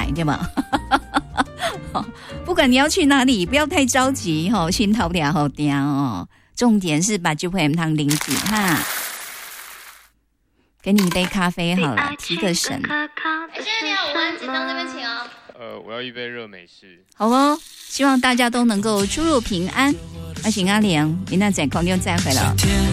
买，对吗？不管你要去哪里，不要太着急吼，心头不要好掉哦。重点是把就会汤拎起哈。给你一杯咖啡好了，提个神。 先生你好，午安，紧张这边请哦。 我要一杯热美式。 好哦，希望大家都能够出入平安。阿行阿良，明天在空中再会了。